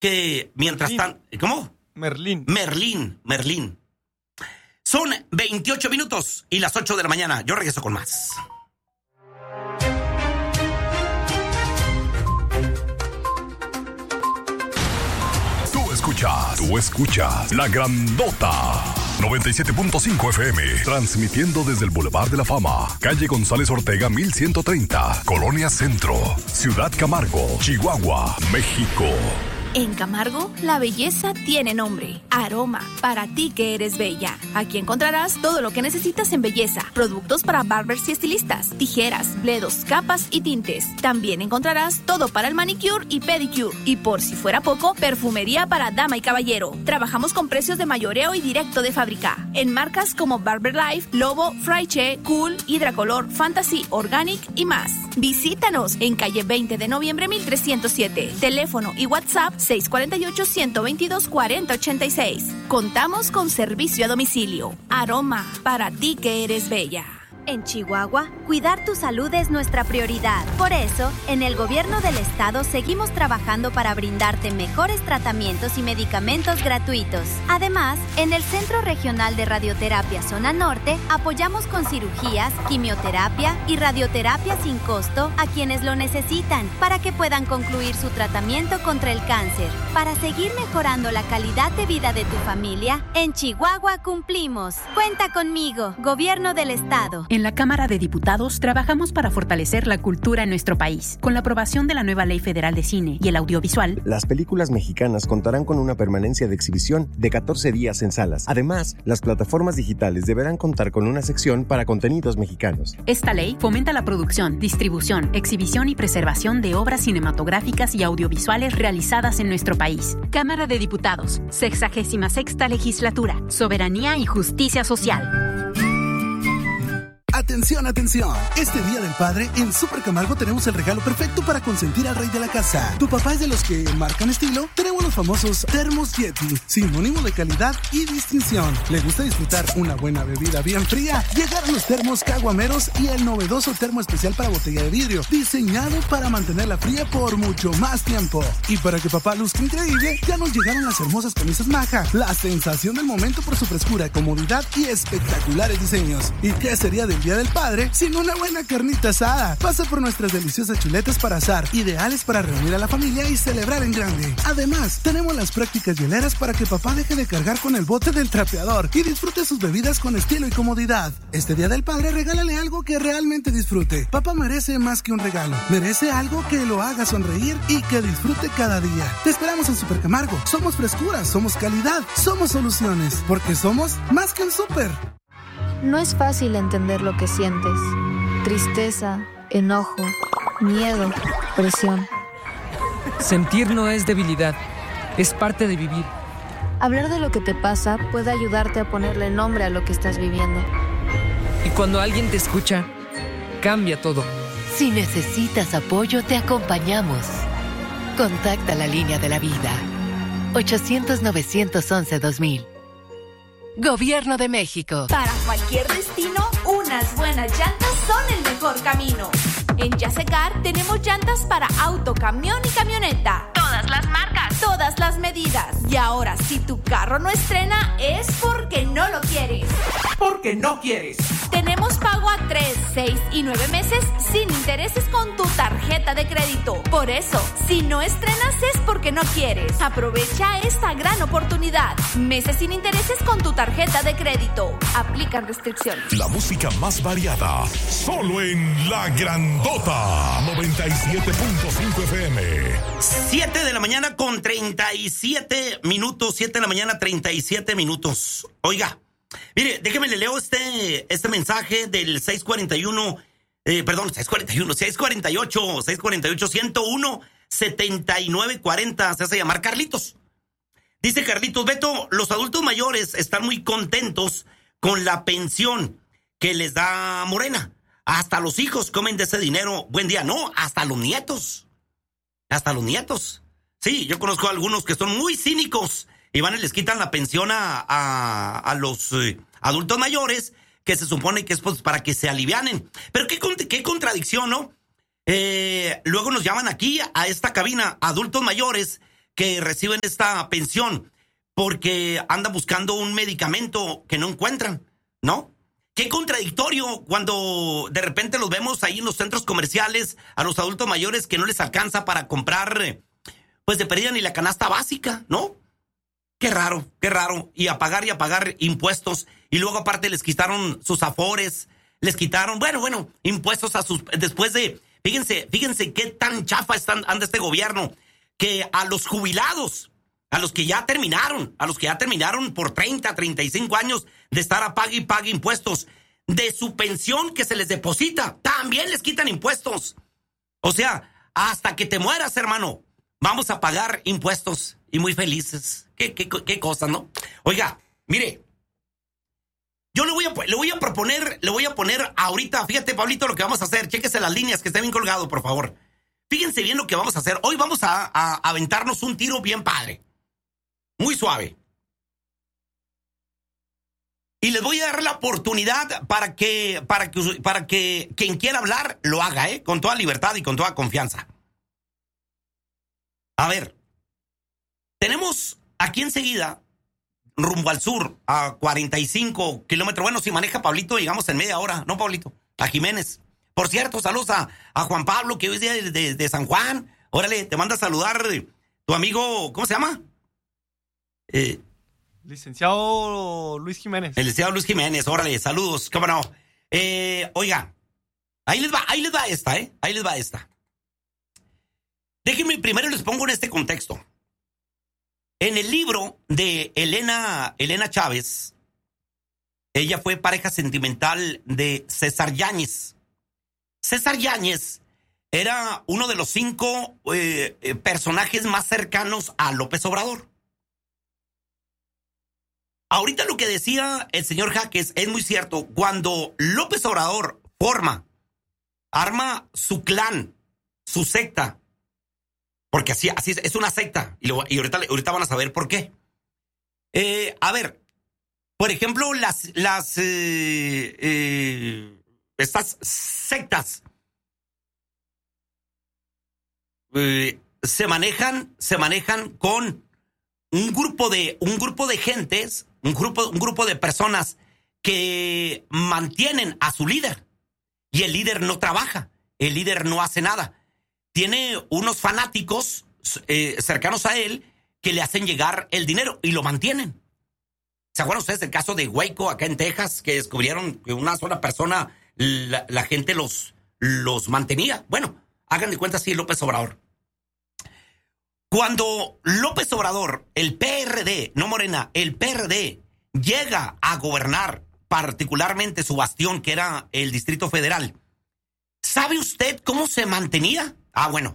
que mientras tanto... ¿Cómo? Merlín. Son 28 minutos y las 8 de la mañana. Yo regreso con más. Tú escuchas La Grandota 97.5 FM, transmitiendo desde el Boulevard de la Fama, calle González Ortega 1130, Colonia Centro, Ciudad Camargo, Chihuahua, México. En Camargo, la belleza tiene nombre. Aroma, para ti que eres bella. Aquí encontrarás todo lo que necesitas en belleza. Productos para barbers y estilistas, tijeras, bledos, capas y tintes. También encontrarás todo para el manicure y pedicure. Y por si fuera poco, perfumería para dama y caballero. Trabajamos con precios de mayoreo y directo de fábrica. En marcas como Barber Life, Lobo, Fraiche, Cool, Hidracolor, Fantasy, Organic y más. Visítanos en calle 20 de noviembre 1307. Teléfono y WhatsApp 648-122-4086. Contamos con servicio a domicilio. Aroma, para ti que eres bella. En Chihuahua, cuidar tu salud es nuestra prioridad. Por eso, en el gobierno del estado seguimos trabajando para brindarte mejores tratamientos y medicamentos gratuitos. Además, en el Centro Regional de Radioterapia Zona Norte, apoyamos con cirugías, quimioterapia y radioterapia sin costo a quienes lo necesitan para que puedan concluir su tratamiento contra el cáncer. Para seguir mejorando la calidad de vida de tu familia, en Chihuahua cumplimos. Cuenta conmigo, Gobierno del Estado. En la Cámara de Diputados trabajamos para fortalecer la cultura en nuestro país. Con la aprobación de la nueva Ley Federal de Cine y el Audiovisual, las películas mexicanas contarán con una permanencia de exhibición de 14 días en salas. Además, las plataformas digitales deberán contar con una sección para contenidos mexicanos. Esta ley fomenta la producción, distribución, exhibición y preservación de obras cinematográficas y audiovisuales realizadas en nuestro país. Cámara de Diputados, 66ª Legislatura, Soberanía y Justicia Social. Atención, atención. Este Día del Padre, en Super Camargo tenemos el regalo perfecto para consentir al rey de la casa. ¿Tu papá es de los que marcan estilo? Tenemos los famosos Termos Yeti, sinónimo de calidad y distinción. ¿Le gusta disfrutar una buena bebida bien fría? Llegaron los termos caguameros y el novedoso termo especial para botella de vidrio, diseñado para mantenerla fría por mucho más tiempo. Y para que papá luzca increíble, ya nos llegaron las hermosas camisas Maja, la sensación del momento por su frescura, comodidad y espectaculares diseños. ¿Y qué sería del Día del Padre sin una buena carnita asada? Pasa por nuestras deliciosas chuletas para asar, ideales para reunir a la familia y celebrar en grande. Además, tenemos las prácticas hieleras para que papá deje de cargar con el bote del trapeador y disfrute sus bebidas con estilo y comodidad. Este Día del Padre, regálale algo que realmente disfrute. Papá merece más que un regalo, merece algo que lo haga sonreír y que disfrute cada día. Te esperamos en Super Camargo. Somos frescura, somos calidad, somos soluciones, porque somos más que un súper. No es fácil entender lo que sientes. Tristeza, enojo, miedo, presión. Sentir no es debilidad, es parte de vivir. Hablar de lo que te pasa puede ayudarte a ponerle nombre a lo que estás viviendo. Y cuando alguien te escucha, cambia todo. Si necesitas apoyo, te acompañamos. Contacta la línea de la vida. 800-911-2000. Gobierno de México. Para cualquier destino, unas buenas llantas son el mejor camino. En Yasecar tenemos llantas para auto, camión y camioneta. Todas las marcas, todas las medidas. Y ahora, si tu carro no estrena, es porque no lo quieres. Porque no quieres. Tenemos pago a 3, 6 y 9 meses sin intereses con tu tarjeta de crédito. Por eso, si no estrenas es porque no quieres. Aprovecha esta gran oportunidad. Meses sin intereses con tu tarjeta de crédito. Aplican restricciones. La música más variada, solo en La Grandota 97.5 FM. 7 de la mañana con 37 minutos. 7 de la mañana, 37 minutos. Oiga, mire, déjeme le leo este mensaje del 648-101-7940. Se hace llamar Carlitos. Dice Carlitos: Beto, los adultos mayores están muy contentos con la pensión que les da Morena. Hasta los hijos comen de ese dinero. Buen día. No, hasta los nietos. Hasta los nietos. Sí, yo conozco a algunos que son muy cínicos y van y les quitan la pensión a los adultos mayores, que se supone que es pues para que se alivianen. Pero qué contradicción, ¿no? Luego nos llaman aquí a esta cabina adultos mayores que reciben esta pensión porque andan buscando un medicamento que no encuentran, ¿no? Qué contradictorio cuando de repente los vemos ahí en los centros comerciales a los adultos mayores que no les alcanza para comprar, pues de pérdida ni la canasta básica, ¿no? Qué raro. Y a pagar impuestos. Y luego aparte les quitaron sus afores, les quitaron, bueno, impuestos a sus, después de, fíjense qué tan chafa anda este gobierno, que a los jubilados, a los que ya terminaron por 30, 35 años de estar a pague y pague impuestos, de su pensión que se les deposita, también les quitan impuestos. O sea, hasta que te mueras, hermano, vamos a pagar impuestos y muy felices. Qué cosa, ¿no? Oiga, mire, yo le voy a poner ahorita, fíjate, Pablito, lo que vamos a hacer. Chéquese las líneas que estén bien colgado, por favor. Fíjense bien lo que vamos a hacer. Hoy vamos a aventarnos un tiro bien padre. Muy suave. Y les voy a dar la oportunidad para que quien quiera hablar lo haga, con toda libertad y con toda confianza. A ver, tenemos aquí enseguida, rumbo al sur, a 45 kilómetros. Bueno, si maneja Pablito, llegamos en media hora, ¿no, Pablito? A Jiménez. Por cierto, saludos a Juan Pablo, que hoy es día de San Juan. Órale, te manda a saludar tu amigo, ¿cómo se llama? Licenciado Luis Jiménez. El licenciado Luis Jiménez, órale, saludos, cómo no. Oiga, ahí les va esta. Déjenme primero les pongo en este contexto. En el libro de Elena Chávez, ella fue pareja sentimental de César Yáñez. César Yáñez era uno de los 5 personajes más cercanos a López Obrador. Ahorita lo que decía el señor Jaques es muy cierto. Cuando López Obrador arma su clan, su secta, porque así es una secta, y ahorita van a saber por qué. A ver, por ejemplo, estas sectas se manejan con un grupo de gentes, un grupo de personas que mantienen a su líder, y el líder no trabaja, el líder no hace nada. Tiene unos fanáticos cercanos a él que le hacen llegar el dinero y lo mantienen. ¿Se acuerdan ustedes del caso de Waco acá en Texas, que descubrieron que una sola persona, la gente los mantenía? Bueno, hagan de cuenta así López Obrador. Cuando López Obrador, el PRD, no Morena, el PRD, llega a gobernar particularmente su bastión, que era el Distrito Federal, ¿sabe usted cómo se mantenía? Bueno,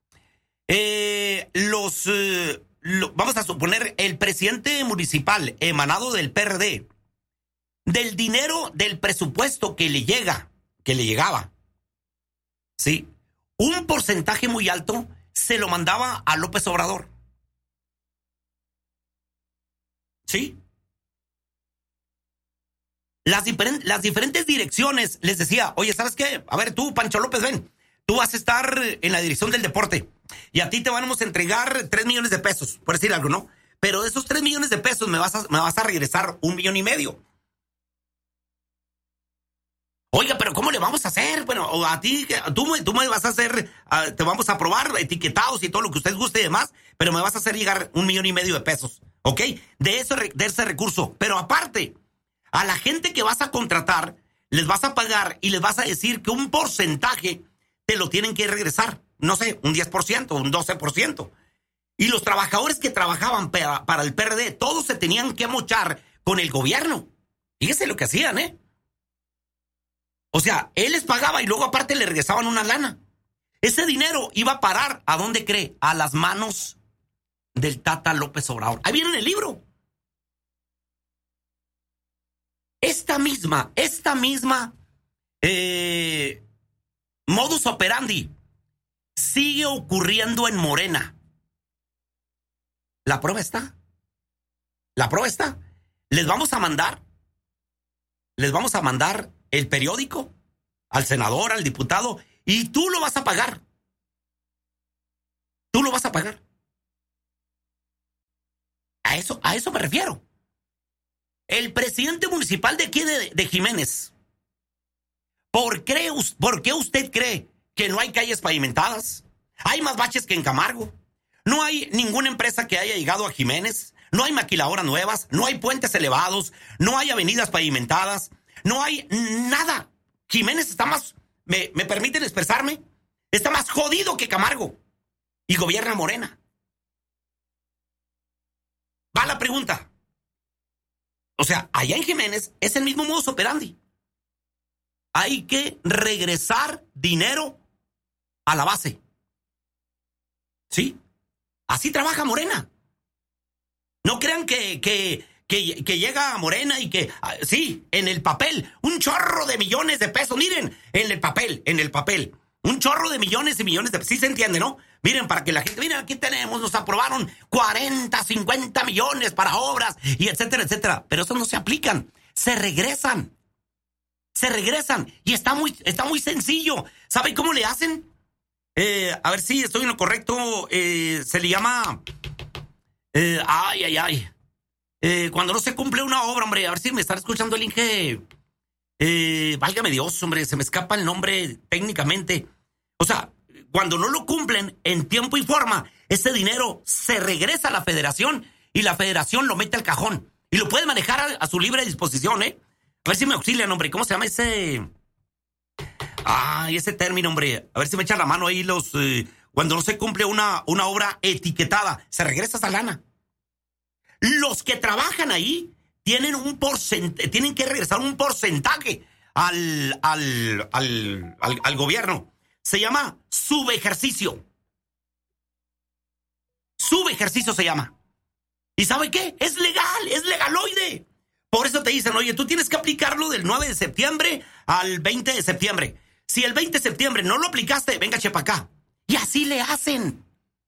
vamos a suponer el presidente municipal emanado del PRD, del dinero del presupuesto que le llegaba, ¿sí? Un porcentaje muy alto se lo mandaba a López Obrador. ¿Sí? Las diferentes direcciones les decía, oye, ¿sabes qué? A ver, tú, Pancho López, ven. Tú vas a estar en la dirección del deporte y a ti te vamos a entregar 3 millones de pesos, por decir algo, ¿no? Pero de esos 3 millones de pesos me vas a regresar 1,5 millones. Oiga, pero ¿cómo le vamos a hacer? Bueno, a ti, tú me vas a hacer, te vamos a aprobar etiquetados y todo lo que usted guste y demás, pero me vas a hacer llegar 1,5 millones de pesos, ¿ok? De ese recurso. Pero aparte, a la gente que vas a contratar, les vas a pagar y les vas a decir que un porcentaje te lo tienen que regresar. No sé, un 10%, un 12%. Y los trabajadores que trabajaban para el PRD, todos se tenían que mochar con el gobierno. Fíjese lo que hacían, ¿eh? O sea, él les pagaba y luego aparte le regresaban una lana. Ese dinero iba a parar, ¿a dónde cree? A las manos del Tata López Obrador. Ahí viene en el libro. Esta misma modus operandi sigue ocurriendo en Morena. La prueba está. Les vamos a mandar el periódico al senador, al diputado, y tú lo vas a pagar. A eso me refiero. El presidente municipal de aquí de Jiménez, ¿por qué usted cree que no hay calles pavimentadas? Hay más baches que en Camargo. No hay ninguna empresa que haya llegado a Jiménez. No hay maquiladoras nuevas. No hay puentes elevados. No hay avenidas pavimentadas. No hay nada. Jiménez está más, ¿me permiten expresarme? Está más jodido que Camargo. Y gobierna Morena. Va la pregunta. O sea, allá en Jiménez es el mismo modus operandi. Hay que regresar dinero a la base. ¿Sí? Así trabaja Morena. No crean que llega Morena y que... sí, en el papel, un chorro de millones de pesos. Miren, en el papel. Un chorro de millones y millones de pesos. Sí se entiende, ¿no? Miren, para que la gente... Miren, aquí tenemos, nos aprobaron 40, 50 millones para obras y etcétera, etcétera. Pero esos no se aplican. Se regresan. Y está muy sencillo. ¿Saben cómo le hacen? A ver si estoy en lo correcto. Se le llama... cuando no se cumple una obra, hombre. A ver si me está escuchando el Inge. Válgame Dios, hombre. Se me escapa el nombre técnicamente. O sea, cuando no lo cumplen en tiempo y forma, ese dinero se regresa a la federación y la federación lo mete al cajón. Y lo puede manejar a su libre disposición, ¿eh? A ver si me auxilian, hombre. ¿Cómo se llama ese...? Ese término, hombre. A ver si me echan la mano ahí los... cuando no se cumple una obra etiquetada, se regresa esa lana. Los que trabajan ahí tienen que regresar un porcentaje al gobierno. Se llama subejercicio. Subejercicio se llama. ¿Y sabe qué? Es legaloide. Por eso te dicen, oye, tú tienes que aplicarlo del 9 de septiembre al 20 de septiembre. Si el 20 de septiembre no lo aplicaste, venga, chepa acá. Y así le hacen.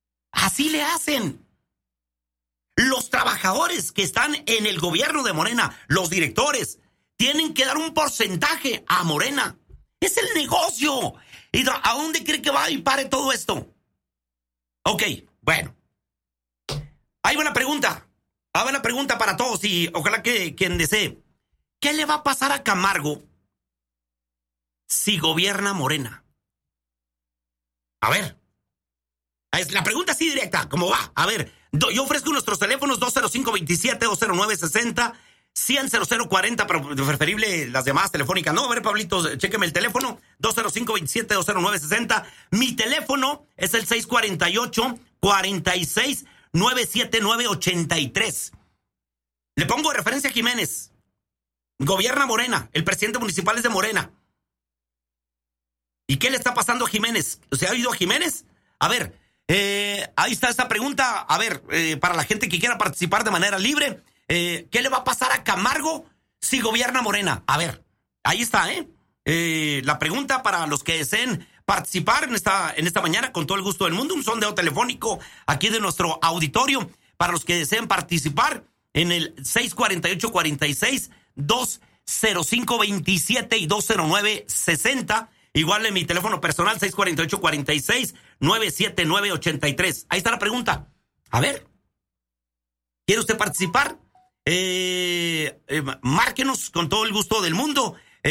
Los trabajadores que están en el gobierno de Morena, los directores, tienen que dar un porcentaje a Morena. Es el negocio. ¿Y a dónde cree que va y pare todo esto? Ok, bueno. Hay una pregunta. Una pregunta para todos y ojalá que quien desee. ¿Qué le va a pasar a Camargo si gobierna Morena? A ver. La pregunta así directa, ¿cómo va? A ver, yo ofrezco nuestros teléfonos 205-27-209-60, 100-0040, pero preferible las llamadas telefónicas. No, a ver, Pablito, chéqueme el teléfono, 205-27-209-60. Mi teléfono es el 648-46-979-83. Le pongo de referencia a Jiménez. Gobierna Morena, el presidente municipal es de Morena. ¿Y qué le está pasando a Jiménez? ¿Se ha oído a Jiménez? A ver, ahí está esta pregunta. A ver, para la gente que quiera participar de manera libre, ¿qué le va a pasar a Camargo si gobierna Morena? A ver, ahí está, la pregunta para los que deseen participar en esta mañana con todo el gusto del mundo. Un sondeo telefónico aquí de nuestro auditorio para los que deseen participar en el 648-46-205-27 y 209-60. Igual en mi teléfono personal, 648-46-979-83. Ahí está la pregunta. A ver, ¿quiere usted participar? Márquenos con todo el gusto del mundo,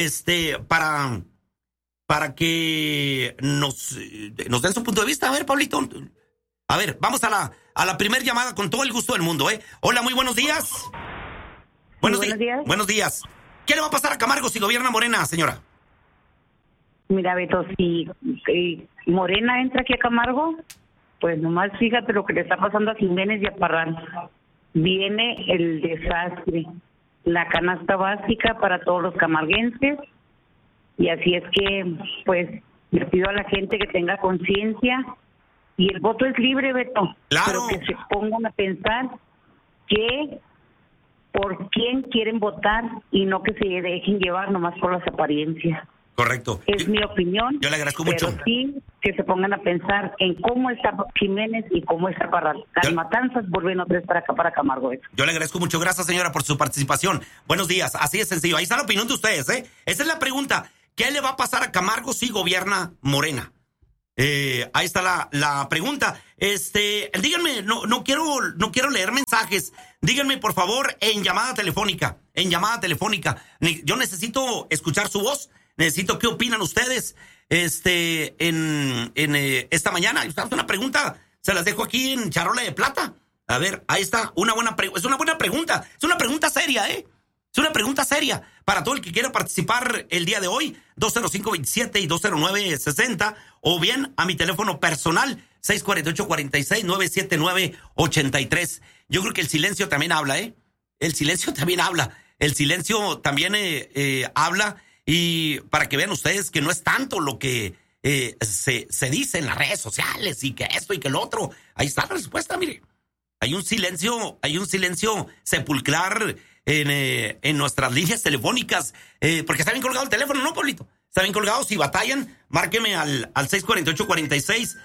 para que nos den su punto de vista. A ver, Pablito. A ver, vamos a la primer llamada con todo el gusto del mundo, ¿eh? Hola, muy buenos días. Buenos días. Buenos días. ¿Qué le va a pasar a Camargo si gobierna Morena, señora? Mira, Beto, si Morena entra aquí a Camargo, pues nomás fíjate lo que le está pasando a Jiménez y a Parral. Viene el desastre, la canasta básica para todos los camarguenses, y así es que, pues, le pido a la gente que tenga conciencia, y el voto es libre, Beto, claro, pero que se pongan a pensar que por quién quieren votar y no que se dejen llevar nomás por las apariencias. Correcto. Es mi opinión. Yo le agradezco mucho. Pero sí que se pongan a pensar en cómo está Jiménez y cómo está Parral. Las matanzas vuelven otra vez para acá, para Camargo. Yo le agradezco mucho. Gracias, señora, por su participación. Buenos días. Así es sencillo. Ahí está la opinión de ustedes, ¿eh? Esa es la pregunta. ¿Qué le va a pasar a Camargo si gobierna Morena? Ahí está la pregunta. Díganme, no quiero leer mensajes. Díganme, por favor, en llamada telefónica. Yo necesito escuchar su voz. Necesito qué opinan ustedes en esta mañana. Una pregunta, se las dejo aquí en charola de plata. A ver, ahí está, es una buena pregunta. Es una pregunta seria, ¿eh? Es una pregunta seria para todo el que quiera participar el día de hoy, 205-27 y 209-60, o bien a mi teléfono personal, 648-46-979-83. Yo creo que el silencio también habla, ¿eh? El silencio también habla. Habla, y para que vean ustedes que no es tanto lo que se dice en las redes sociales y que esto y que lo otro. Ahí está la respuesta, mire. Hay un silencio sepulcrar en nuestras líneas telefónicas, porque está bien colgado el teléfono, ¿no, Pablito? Está bien colgado. Si batallan, márqueme al 648-46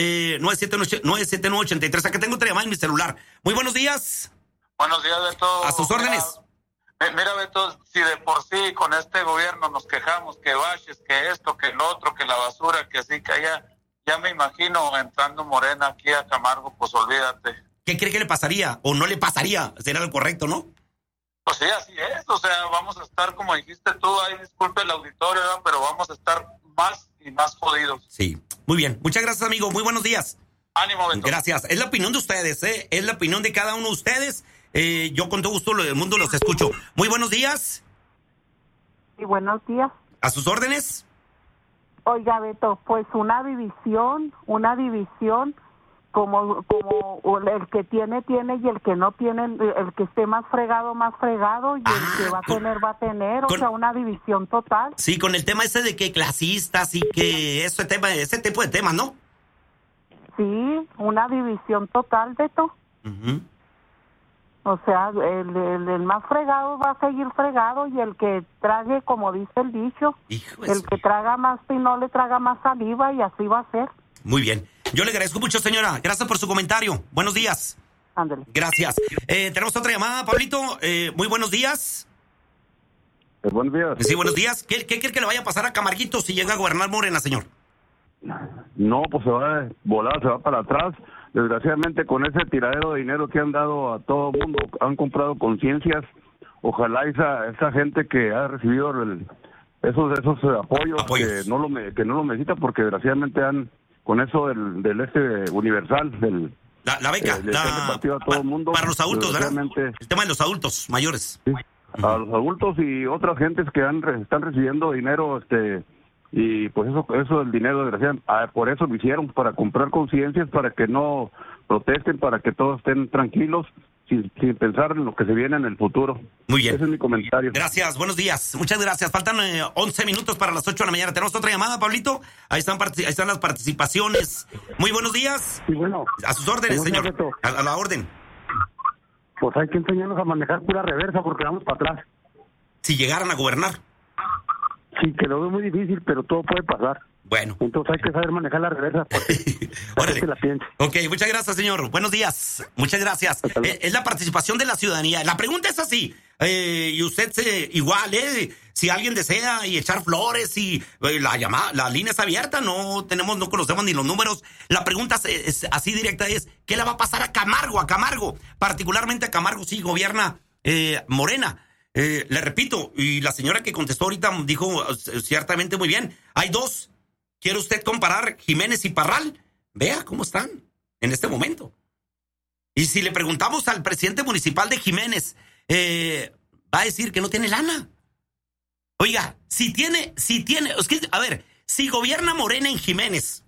979-83. Acá tengo otra llamada en mi celular. Muy buenos días. Buenos días, Beto. A sus órdenes. Mira, Beto, si de por sí con este gobierno nos quejamos que baches, que esto, que lo otro, que la basura, que así, que allá, ya me imagino entrando Morena aquí a Camargo, pues olvídate. ¿Qué cree que le pasaría? ¿O no le pasaría? Sería lo correcto, ¿no? Pues sí, así es. O sea, vamos a estar, como dijiste tú, ahí disculpe el auditorio, ¿no? Pero vamos a estar más y más jodidos. Sí, muy bien. Muchas gracias, amigo. Muy buenos días. Ánimo, Beto. Gracias. Es la opinión de ustedes, ¿eh? Es la opinión de cada uno de ustedes. Yo con todo gusto del mundo los escucho. Muy buenos días. Sí, buenos días. ¿A sus órdenes? Oiga, Beto, pues una división, como el que tiene y el que no tiene, el que esté más fregado, y el que va a tener, o sea, una división total. Sí, con el tema ese de que clasistas y que ese tipo de temas, ¿no? Sí, una división total, Beto. Uh-huh. O sea, el más fregado va a seguir fregado y el que trague, como dice el dicho, el que traga más y no le traga más saliva, y así va a ser. Muy bien. Yo le agradezco mucho, señora. Gracias por su comentario. Buenos días. Ándale. Gracias. Tenemos otra llamada, Pablito. Muy buenos días. Buenos días. Sí, buenos días. ¿Qué cree que le vaya a pasar a Camarguito si llega a gobernar Morena, señor? No, pues se va a volar, se va para atrás. Desgraciadamente, con ese tiradero de dinero que han dado a todo el mundo, han comprado conciencias. Ojalá esa gente que ha recibido esos apoyos. Que no lo necesita, porque desgraciadamente con eso del universal, la beca, partido a todo el mundo, para los adultos, ¿verdad? El tema de los adultos mayores. Sí, a los adultos y otras gentes que están recibiendo dinero, y pues eso del dinero, desgraciadamente, por eso lo hicieron, para comprar conciencias, para que no protesten, para que todos estén tranquilos, sin pensar en lo que se viene en el futuro. Muy bien. Ese es mi comentario. Gracias, buenos días. Muchas gracias. Faltan 11 minutos para las 8 de la mañana. ¿Tenemos otra llamada, Pablito? Ahí están las participaciones. Muy buenos días. Sí, bueno. A sus órdenes, señor. A la orden. Pues hay que enseñarnos a manejar pura reversa, porque vamos para atrás. Si llegaran a gobernar. Sí, que lo veo muy difícil, pero todo puede pasar. Bueno. Entonces hay que saber manejar la reversa. Órale. Que la piense. Ok, muchas gracias, señor. Buenos días. Muchas gracias. Es la participación de la ciudadanía. La pregunta es así. Y usted igual, si alguien desea y echar flores y la línea es abierta, no conocemos ni los números. La pregunta es así directa, ¿qué le va a pasar a Camargo? Particularmente a Camargo, si gobierna Morena. Le repito, y la señora que contestó ahorita dijo ciertamente muy bien, hay dos. ¿Quiere usted comparar Jiménez y Parral? Vea cómo están en este momento. Y si le preguntamos al presidente municipal de Jiménez, va a decir que no tiene lana. Oiga, si gobierna Morena en Jiménez,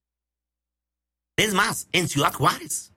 es más, en Ciudad Juárez.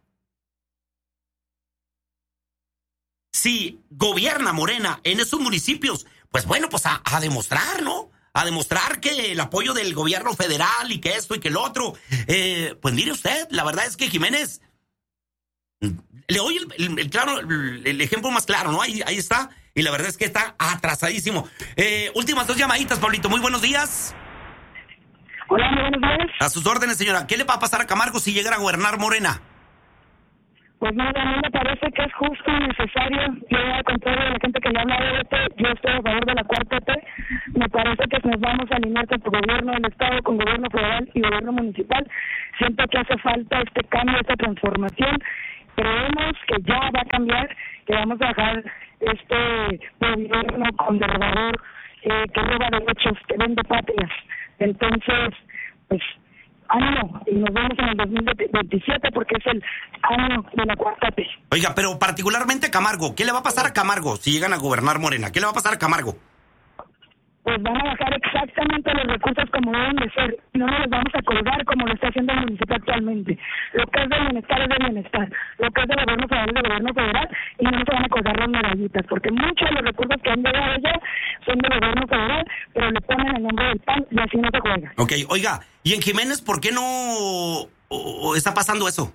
Si gobierna Morena en esos municipios, pues bueno, pues a demostrar, ¿no? A demostrar que el apoyo del gobierno federal y que esto y que el otro. Pues mire usted, la verdad es que Jiménez, le doy el ejemplo más claro, ¿no? Ahí está, y la verdad es que está atrasadísimo. Últimas 2 llamaditas, Pablito. Muy buenos días. Hola, muy buenos días. A sus órdenes, señora. ¿Qué le va a pasar a Camargo si llegara a gobernar Morena? Pues nada, a mí me parece que es justo y necesario. Yo, al contrario de la gente que le habla de esto, yo estoy a favor de la 4T. Me parece que nos vamos a alinear con gobierno del estado con gobierno federal y gobierno municipal. Siento que hace falta este cambio, esta transformación. Creemos que ya va a cambiar, que vamos a dejar este gobierno conservador que roba derechos, que vende patrias. Entonces, pues, ánimo, y nos vemos en el 2027 porque es el año de la 4T. Oiga, pero particularmente Camargo, ¿qué le va a pasar a Camargo si llegan a gobernar Morena? ¿Qué le va a pasar a Camargo? Pues van a bajar exactamente los recursos como deben de ser. No nos los vamos a colgar como lo está haciendo el municipio actualmente. Lo que es del bienestar es del bienestar. Lo que es del gobierno federal es del gobierno federal y no se van a colgar las medallitas. Porque muchos de los recursos que han llegado ya son del gobierno federal, pero le ponen el nombre del PAN y así no se juega. Ok, oiga, ¿y en Jiménez por qué no está pasando eso?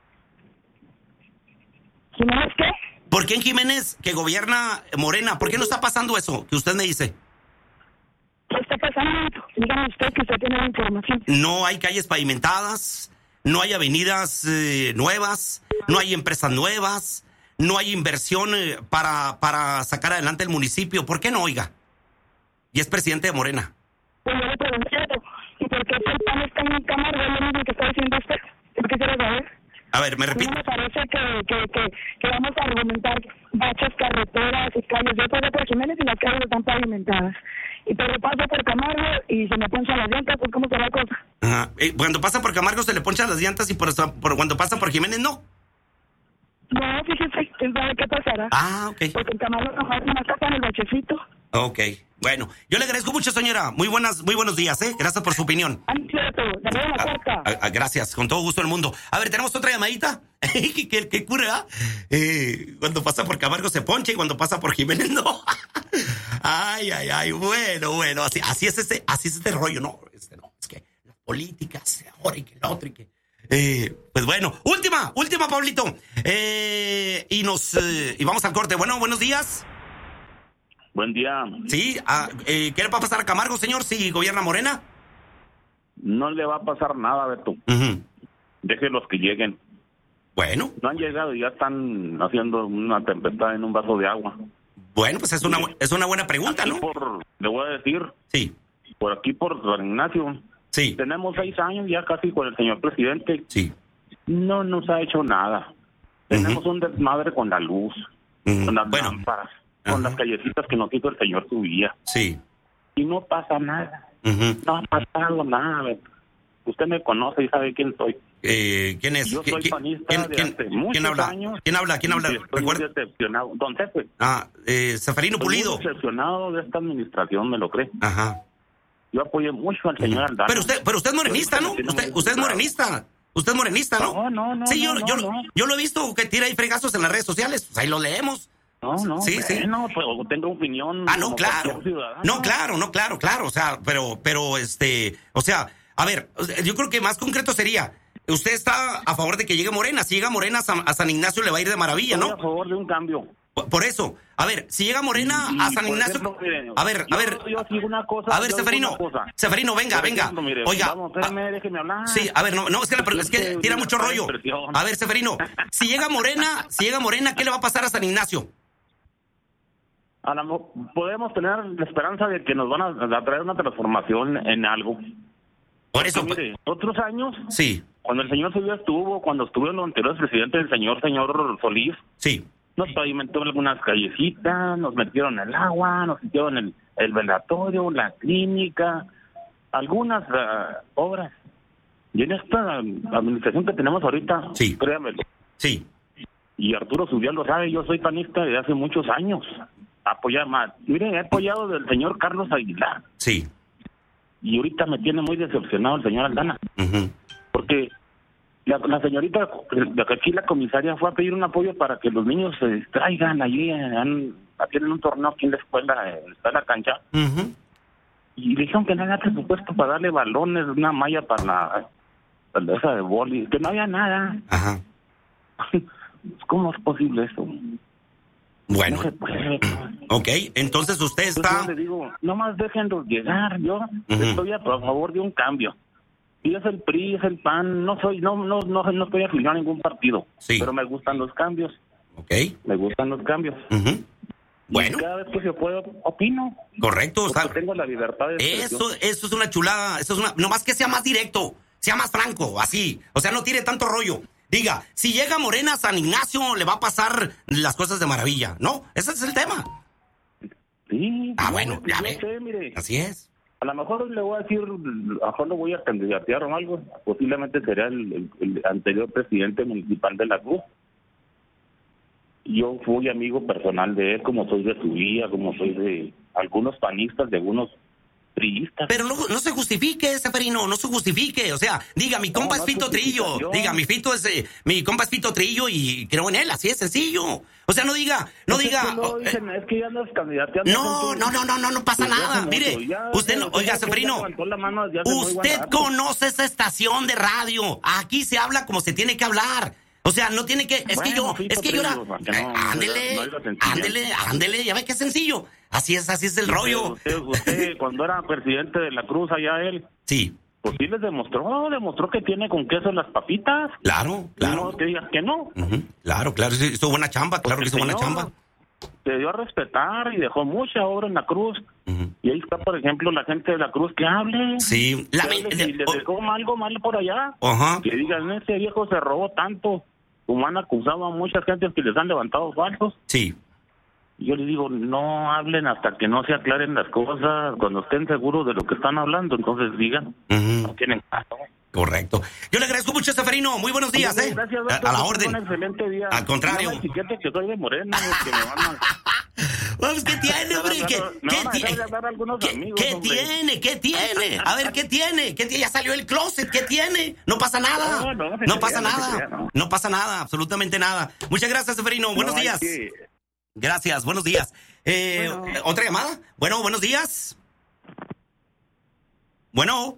¿Jiménez qué? ¿Por qué en Jiménez, que gobierna Morena, por qué no está pasando eso que usted me dice? ¿Qué está pasando? Dígame usted que usted tiene la información. No hay calles pavimentadas, no hay avenidas nuevas, no hay empresas nuevas, no hay inversión para sacar adelante el municipio. ¿Por qué no, oiga? Y es presidente de Morena. Pues yo le pregunté, ¿y por qué el PAN está en Camargo? Es lo mismo que está diciendo usted. ¿Por qué quiere saber? A ver, me repito. No me parece que vamos a argumentar baches, carreteras y calles. Yo paso por Jiménez y las calles están pavimentadas. Y pero paso por Camargo y se me ponchan las llantas, pues ¿cómo será la cosa? Ajá. Cuando pasa por Camargo se le ponchan las llantas y por cuando pasa por Jiménez no. No, fíjese, ¿quién sabe qué pasará? Ah, ok. Porque en Camargo nomás me tapan el bachecito. Ok, bueno, yo le agradezco mucho, señora. Muy buenos días, ¿eh? Gracias por su opinión. Gracias, con todo gusto del mundo. A ver, ¿tenemos otra llamadita? ¿Qué cura? Cuando pasa por Camargo se poncha y cuando pasa por Jiménez no. Ay, bueno, así es este rollo, no, es que las políticas, ahora y que el otro y que... pues bueno, última, Pablito. Y vamos al corte. Bueno, buenos días. Buen día. Sí, ¿qué le va a pasar a Camargo, señor, si gobierna Morena? No le va a pasar nada, Beto. Déjelos que lleguen. Bueno. No han llegado y ya están haciendo una tempestad en un vaso de agua. Bueno, pues es una buena pregunta, aquí ¿no? Le voy a decir. Sí. Por aquí, por San Ignacio. Sí. Tenemos 6 años ya casi con el señor presidente. Sí. No nos ha hecho nada. Tenemos un desmadre con la luz, con las lámparas, con las callecitas que nos hizo el señor Subía. Sí. Y no pasa nada. No ha pasado nada. Usted me conoce y sabe quién soy. ¿Quién es? Yo soy panista de hace muchos años. ¿Quién habla? Estoy muy decepcionado. Don Cefe. Seferino Pulido. Estoy muy decepcionado de esta administración, ¿me lo cree? Ajá. Yo apoyé mucho al señor Aldana. Pero usted es morenista, ¿no? Usted es morenista. Usted es morenista, ¿no? No. Sí, yo lo he visto que tira ahí fregazos en las redes sociales. Pues ahí lo leemos. No. Sí. No, pues tengo opinión. No, claro. No, claro. O sea, o sea, a ver, yo creo que más concreto sería, usted está a favor de que llegue Morena. Si llega Morena a San Ignacio le va a ir de maravilla, ¿no? Estoy a favor de un cambio. Por eso, a ver, si llega Morena a San Ignacio... Ejemplo, miren, a ver. Yo digo una cosa, a ver, Seferino, venga. Ejemplo, mire, Oiga. Vamos, déjeme hablar. Sí, a ver, no, es que tira mucho rollo. A ver, Seferino, si llega Morena, ¿qué le va a pasar a San Ignacio? Podemos tener la esperanza de que nos van a traer una transformación en algo. Por eso... Mire, otros años... Sí. Cuando el señor Silvia cuando estuvieron los anteriores presidentes, el señor Solís... Sí. Nos pavimentó algunas callecitas, nos metieron el agua, nos metieron el velatorio, la clínica, algunas obras. Y en esta administración que tenemos ahorita, créamelo. Sí. Y Arturo Subial lo sabe, yo soy panista desde hace muchos años. He apoyado del señor Carlos Aguilar. Sí. Y ahorita me tiene muy decepcionado el señor Aldana. Porque la señorita de aquí, la comisaria, fue a pedir un apoyo para que los niños se distraigan allí. Tienen un torneo aquí en la escuela, está en la cancha. Y dijeron que no había presupuesto para darle balones, una malla para esa de boli, que no había nada. Ajá. ¿Cómo es posible eso? Bueno. No se puede. Ok, entonces usted está... Yo le digo, nomás déjenlos llegar. Yo estoy a favor de un cambio. Y es el PRI, es el PAN, no estoy afiliado a ningún partido, pero me gustan los cambios. Ok. Me gustan los cambios. Bueno. Y cada vez que se puede, opino. Correcto. Porque tengo la libertad de expresión. Eso es una chulada. Eso es una... Nomás que sea más directo, sea más franco, así. O sea, no tire tanto rollo. Diga, si llega Morena a San Ignacio, le va a pasar las cosas de maravilla, ¿no? Ese es el tema. Sí. Bueno, ya ve. Mire, así es. A lo mejor le voy a decir, a lo mejor lo voy a candidatear o algo. Posiblemente será el anterior presidente municipal de La Cruz. Yo fui amigo personal de él, como soy de su guía, como soy de algunos panistas, de algunos priistas. Pero no se justifique, Seferino, no se justifique. O sea, diga, mi compa es Fito Trillo. Diga, mi compa es Fito Trillo y creo en él, así es sencillo. O sea, no diga. Es que ya no es candidateando. No pasa nada. Mire, usted no, oiga, Seferino, usted conoce esa estación de radio. Aquí se habla como se tiene que hablar. O sea, no tiene que... Ándele, ya ve que es sencillo. Así es el rollo. Usted cuando era presidente de La Cruz, allá él... Sí. Pues sí les demostró que tiene con queso las papitas. Claro. No que digas que no. Uh-huh. Claro, hizo buena chamba, claro que hizo buena chamba. Se dio a respetar y dejó mucha obra en La Cruz. Uh-huh. Y ahí está, por ejemplo, la gente de La Cruz que hable. Sí. Si le dejó algo mal por allá. Uh-huh. Que digan, ese viejo se robó tanto. Como han acusado a muchas gentes que les han levantado falsos. Sí. Yo les digo, no hablen hasta que no se aclaren las cosas, cuando estén seguros de lo que están hablando, entonces digan, no tienen caso. Correcto. Yo le agradezco mucho, Seferino. Muy buenos días, Gracias, a la orden. Un excelente día. Al contrario. No, que soy de Morena, que me van a... Vamos, ¿qué tiene, hombre? ¿Qué tiene? A ver, ¿qué tiene? Ya salió el closet, ¿qué tiene? No pasa nada. No pasa nada. No pasa nada, absolutamente nada. Muchas gracias, Seferino. Buenos días. Gracias, buenos días. ¿Otra llamada? Bueno, buenos días. Bueno.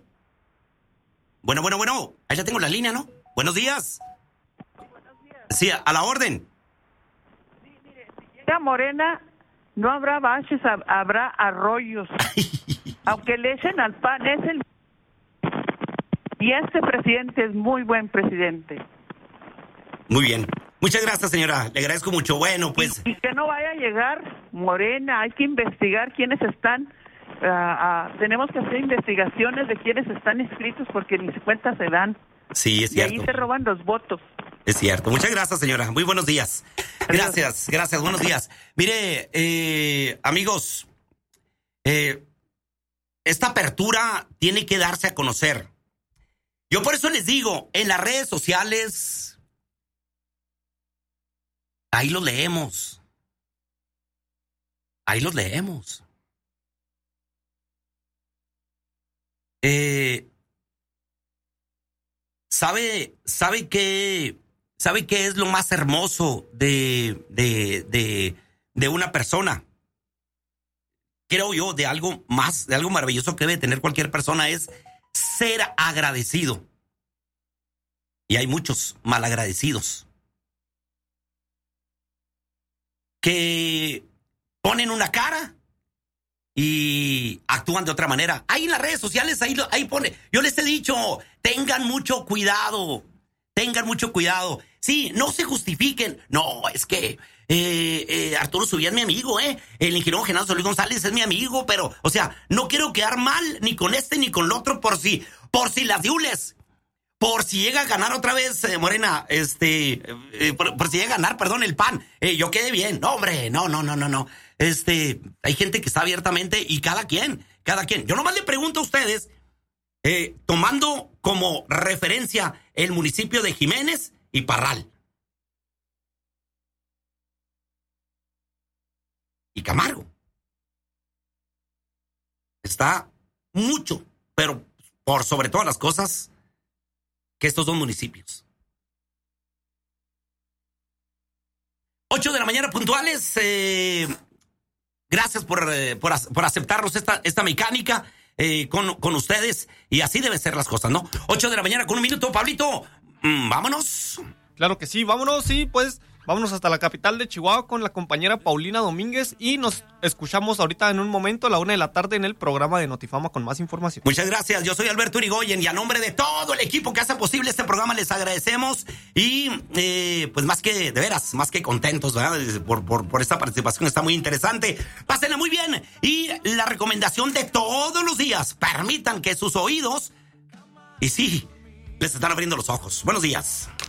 Ahí ya tengo la línea, ¿no? Buenos días. Sí, a la orden. Sí, mire, si llega Morena, no habrá baches, habrá arroyos. Aunque le echen al PAN, y este presidente es muy buen presidente. Muy bien. Muchas gracias, señora. Le agradezco mucho. Bueno, pues... Y que no vaya a llegar Morena. Hay que investigar quiénes están... tenemos que hacer investigaciones de quiénes están inscritos porque ni cuenta se dan. Sí, es cierto. Y ahí se roban los votos. Es cierto. Muchas gracias, señora. Muy buenos días. Gracias. Buenos días. Mire, amigos, esta apertura tiene que darse a conocer. Yo por eso les digo, en las redes sociales, ahí los leemos. ¿Sabe qué es lo más hermoso de una persona? Creo yo, de algo maravilloso que debe tener cualquier persona es ser agradecido. Y hay muchos malagradecidos que ponen una cara y actúan de otra manera. Ahí en las redes sociales, ahí pone. Yo les he dicho, tengan mucho cuidado. Sí, no se justifiquen. No, es que Arturo Subía es mi amigo, el ingeniero Genaro Solís González es mi amigo, pero, o sea, no quiero quedar mal ni con este ni con el otro por si las diules. Por si llega a ganar otra vez Morena, por si llega a ganar, perdón, el PAN, yo quedé bien. No, hombre, no. Hay gente que está abiertamente y cada quien. Yo nomás le pregunto a ustedes, tomando como referencia el municipio de Jiménez y Parral. Y Camargo. Está mucho, pero por sobre todas las cosas, que estos dos municipios. 8 de la mañana puntuales. Gracias por aceptarnos esta mecánica con ustedes. Y así deben ser las cosas, ¿no? 8 de la mañana con 1 minuto. Pablito, vámonos. Claro que sí, vámonos, sí, pues vámonos hasta la capital de Chihuahua con la compañera Paulina Domínguez y nos escuchamos ahorita en un momento a la 1:00 p.m. en el programa de Notifama con más información. Muchas gracias, yo soy Alberto Irigoyen y a nombre de todo el equipo que hace posible este programa les agradecemos y pues más que, de veras, más que contentos, ¿verdad? Por esta participación, está muy interesante. Pásenla muy bien y la recomendación de todos los días, permitan que sus oídos, y sí, les están abriendo los ojos. Buenos días.